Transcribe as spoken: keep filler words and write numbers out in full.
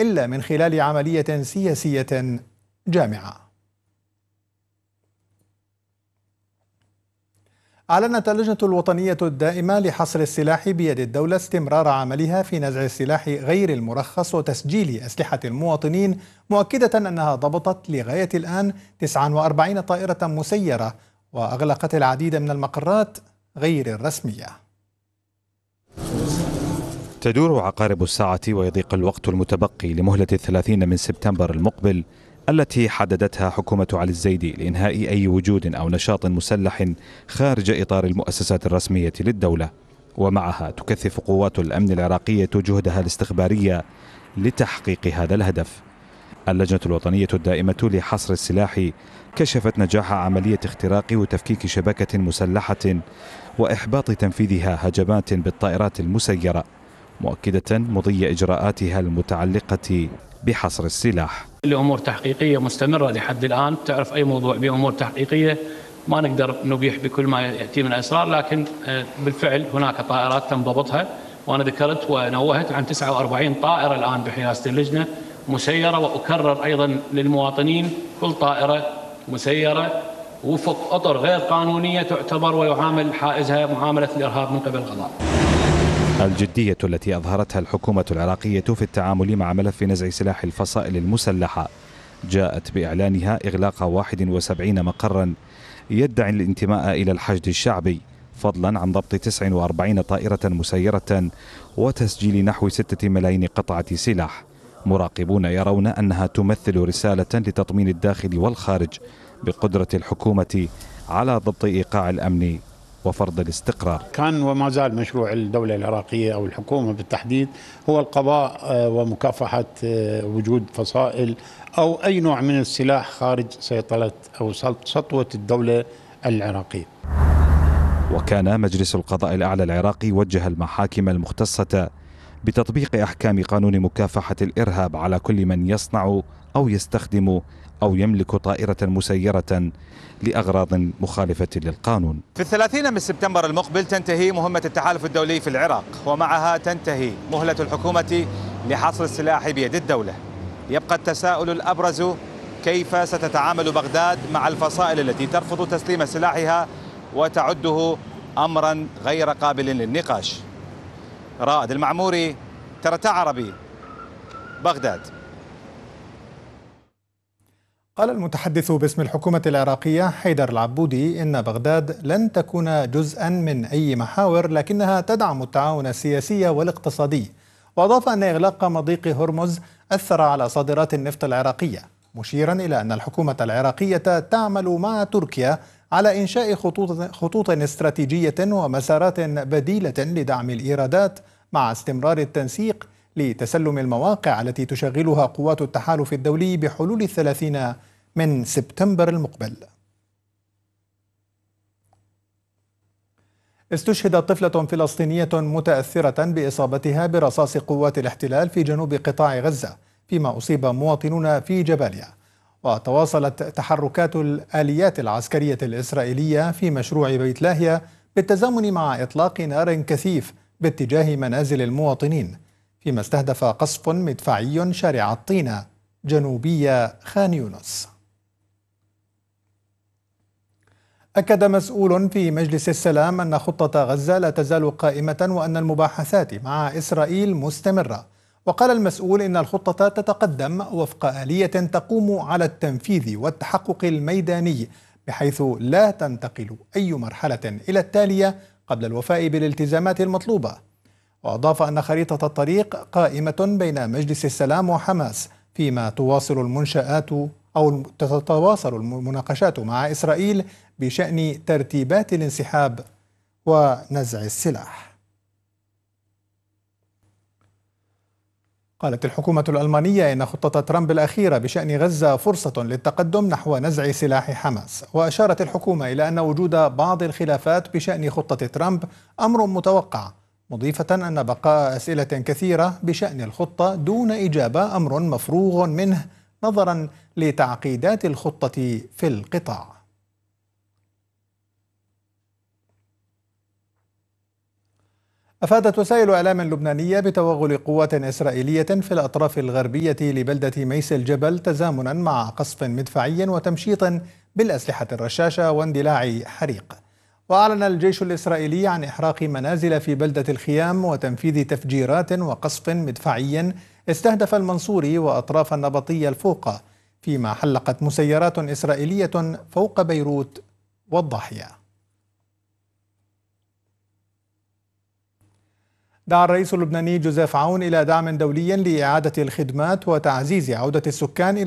إلا من خلال عملية سياسية جامعة. أعلنت اللجنة الوطنية الدائمة لحصر السلاح بيد الدولة استمرار عملها في نزع السلاح غير المرخص وتسجيل أسلحة المواطنين، مؤكدة أنها ضبطت لغاية الآن تسعة وأربعين طائرة مسيرة وأغلقت العديد من المقرات غير الرسمية. تدور عقارب الساعة ويضيق الوقت المتبقي لمهلة الثلاثين من سبتمبر المقبل التي حددتها حكومة علي الزيدي لإنهاء أي وجود أو نشاط مسلح خارج إطار المؤسسات الرسمية للدولة، ومعها تكثف قوات الأمن العراقية جهدها الاستخبارية لتحقيق هذا الهدف. اللجنة الوطنية الدائمة لحصر السلاح كشفت نجاح عملية اختراق وتفكيك شبكة مسلحة وإحباط تنفيذها هجمات بالطائرات المسيرة، مؤكدة مضي إجراءاتها المتعلقة بحصر السلاح. الأمور تحقيقية مستمرة لحد الآن. تعرف أي موضوع بأمور تحقيقية ما نقدر نبيح بكل ما يأتي من أسرار، لكن بالفعل هناك طائرات تم ضبطها، وأنا ذكرت ونوهت عن تسعة وأربعين طائرة الآن بحراسة اللجنة مسيرة. وأكرر أيضا للمواطنين كل طائرة مسيرة وفق أطر غير قانونية تعتبر ويعامل حائزها معاملة الإرهاب من قبل القضاء. الجدية التي أظهرتها الحكومة العراقية في التعامل مع ملف نزع سلاح الفصائل المسلحة جاءت بإعلانها إغلاق واحد وسبعين مقرا يدعي الانتماء إلى الحشد الشعبي، فضلا عن ضبط تسعة وأربعين طائرة مسيرة وتسجيل نحو ستة ملايين قطعة سلاح. مراقبون يرون أنها تمثل رسالة لتطمين الداخل والخارج بقدرة الحكومة على ضبط إيقاع الأمن وفرض الاستقرار. كان وما زال مشروع الدولة العراقية أو الحكومة بالتحديد هو القضاء ومكافحة وجود فصائل أو أي نوع من السلاح خارج سيطرة أو سطوة الدولة العراقية. وكان مجلس القضاء الأعلى العراقي وجه المحاكم المختصة بتطبيق أحكام قانون مكافحة الإرهاب على كل من يصنع أو يستخدم أو يملك طائرة مسيرة لأغراض مخالفة للقانون. في الثلاثين من سبتمبر المقبل تنتهي مهمة التحالف الدولي في العراق، ومعها تنتهي مهلة الحكومة لحصر السلاح بيد الدولة. يبقى التساؤل الأبرز: كيف ستتعامل بغداد مع الفصائل التي ترفض تسليم سلاحها وتعده أمرا غير قابل للنقاش؟ رائد المعموري، ترتا عربي، بغداد. قال المتحدث باسم الحكومة العراقية حيدر العبودي إن بغداد لن تكون جزءا من أي محاور، لكنها تدعم التعاون السياسي والاقتصادي. وأضاف أن إغلاق مضيق هرمز أثر على صادرات النفط العراقية، مشيرا إلى أن الحكومة العراقية تعمل مع تركيا على إنشاء خطوط, خطوط استراتيجية ومسارات بديلة لدعم الإيرادات، مع استمرار التنسيق لتسلم المواقع التي تشغلها قوات التحالف الدولي بحلول الثلاثين من سبتمبر المقبل. استشهدت طفلة فلسطينية متأثرة بإصابتها برصاص قوات الاحتلال في جنوب قطاع غزة، فيما أصيب مواطنون في جباليا. وتواصلت تحركات الآليات العسكرية الإسرائيلية في مشروع بيت لاهيا بالتزامن مع إطلاق نار كثيف باتجاه منازل المواطنين، فيما استهدف قصف مدفعي شارع الطينة جنوبي خان يونس. أكد مسؤول في مجلس السلام أن خطة غزة لا تزال قائمة وأن المباحثات مع إسرائيل مستمرة. وقال المسؤول إن الخطة تتقدم وفق آلية تقوم على التنفيذ والتحقق الميداني، بحيث لا تنتقل أي مرحلة إلى التالية قبل الوفاء بالالتزامات المطلوبة. وأضاف أن خريطة الطريق قائمة بين مجلس السلام وحماس، فيما تواصل المنشآت أو تتواصل المناقشات مع إسرائيل بشأن ترتيبات الانسحاب ونزع السلاح. قالت الحكومة الألمانية إن خطة ترامب الأخيرة بشأن غزة فرصة للتقدم نحو نزع سلاح حماس. وأشارت الحكومة إلى أن وجود بعض الخلافات بشأن خطة ترامب أمر متوقع، مضيفة أن بقاء أسئلة كثيرة بشأن الخطة دون إجابة أمر مفروغ منه نظرا لتعقيدات الخطة في القطاع. أفادت وسائل إعلام لبنانية بتوغل قوات إسرائيلية في الأطراف الغربية لبلدة ميس الجبل تزامنا مع قصف مدفعي وتمشيط بالأسلحة الرشاشة واندلاع حريق. وأعلن الجيش الإسرائيلي عن إحراق منازل في بلدة الخيام وتنفيذ تفجيرات وقصف مدفعي استهدف المنصوري وأطراف النبطية الفوقة، فيما حلقت مسيرات إسرائيلية فوق بيروت والضاحية. دعا الرئيس اللبناني جوزيف عون إلى دعم دولي لإعادة الخدمات وتعزيز عودة السكان إلى